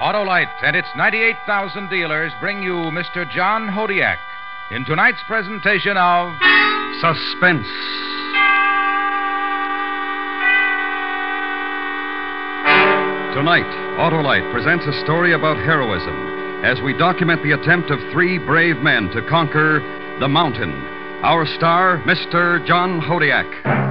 Autolite and its 98,000 dealers bring you Mr. John Hodiak in tonight's presentation of Suspense. Tonight, Autolite presents a story about heroism as we document the attempt of three brave men to conquer the mountain. Our star, Mr. John Hodiak.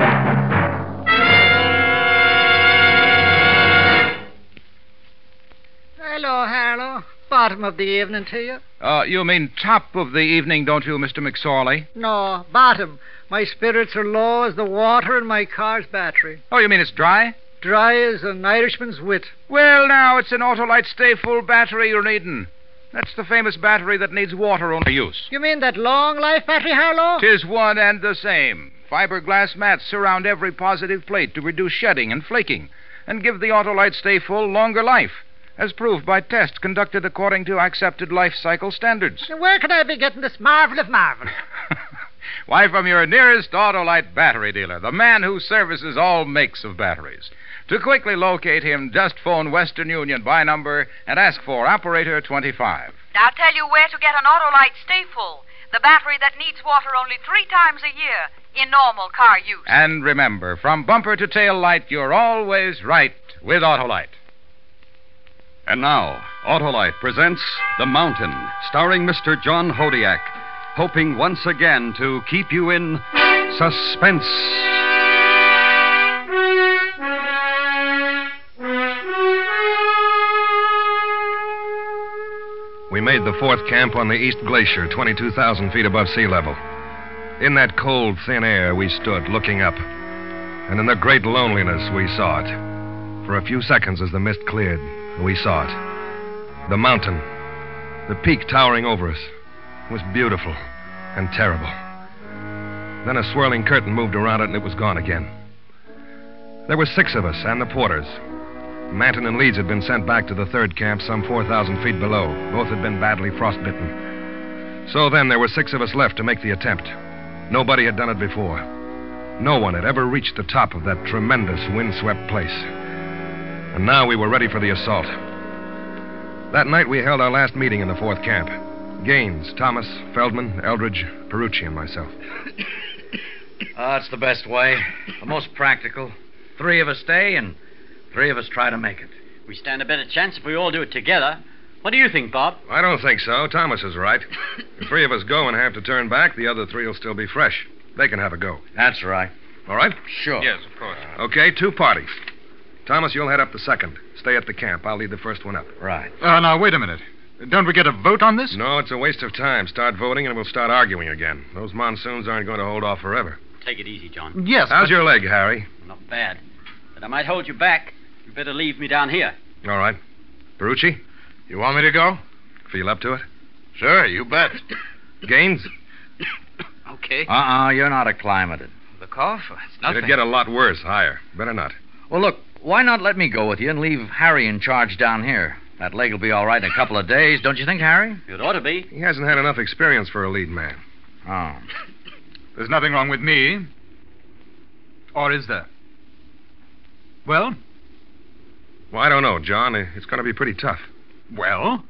Hello, Harlow. Bottom of the evening to you. You mean top of the evening, don't you, Mr. McSorley? No, bottom. My spirits are low as the water in my car's battery. Oh, you mean it's dry? Dry as an Irishman's wit. Well, now, it's an Autolite Stay Full battery you're needing. That's the famous battery that needs water-only use. You mean that long-life battery, Harlow? 'Tis one and the same. Fiberglass mats surround every positive plate to reduce shedding and flaking and give the Autolite Stay Full longer life, as proved by tests conducted according to accepted life cycle standards. Where can I be getting this marvel of marvels? Why, from your nearest Autolite battery dealer, the man who services all makes of batteries. To quickly locate him, just phone Western Union by number and ask for Operator 25. I'll tell you where to get an Autolite Stay Full, the battery that needs water only 3 times a year in normal car use. And remember, from bumper to tail light, you're always right with Autolite. And now, Autolite presents The Mountain, starring Mr. John Hodiak, hoping once again to keep you in suspense. We made the fourth camp on the East Glacier, 22,000 feet above sea level. In that cold, thin air, we stood looking up. And in the great loneliness, we saw it. For a few seconds, as the mist cleared, we saw it. The mountain, the peak towering over us, was beautiful and terrible. Then a swirling curtain moved around it, and it was gone again. There were 6 of us and the porters. Manton and Leeds had been sent back to the third camp some 4,000 feet below. Both had been badly frostbitten. So then there were 6 of us left to make the attempt. Nobody had done it before. No one had ever reached the top of that tremendous windswept place. And now we were ready for the assault. That night we held our last meeting in the fourth camp. Gaines, Thomas, Feldman, Eldridge, Perucci, and myself. It's the best way. The most practical. 3 of us stay and 3 of us try to make it. We stand a better chance if we all do it together. What do you think, Bob? I don't think so. Thomas is right. If 3 of us go and have to turn back, the other 3 will still be fresh. They can have a go. That's right. All right? Sure. Yes, of course. Okay, 2 parties. Thomas, you'll head up the second. Stay at the camp. I'll lead the first one up. Right. Now, wait a minute. Don't we get a vote on this? No, it's a waste of time. Start voting and we'll start arguing again. Those monsoons aren't going to hold off forever. Take it easy, John. Yes. How's your leg, Harry? Not bad. But I might hold you back. You better leave me down here. All right. Perucci, You want me to go? feel up to it? Sure, you bet. Gaines? Okay. You're not acclimated. The cough? It's nothing. It'd get a lot worse, higher. Better not. Well, look, why not let me go with you and leave Harry in charge down here? That leg will be all right in a couple of days, don't you think, Harry? It ought to be. He hasn't had enough experience for a lead man. Oh. There's nothing wrong with me. Or is there? Well? Well, I don't know, John. It's going to be pretty tough. Well?